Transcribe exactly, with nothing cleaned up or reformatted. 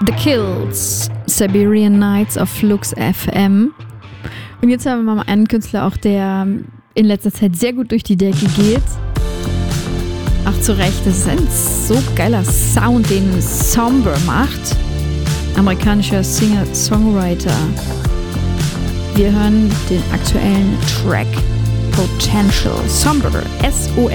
The Kills, Siberian Nights auf Flux F M. Und jetzt haben wir mal einen Künstler auch, der in letzter Zeit sehr gut durch die Decke geht. Auch zu Recht, das ist ein so geiler Sound, den Somber macht. Amerikanischer Singer-Songwriter. Wir hören den aktuellen Track Potential. Somber, S O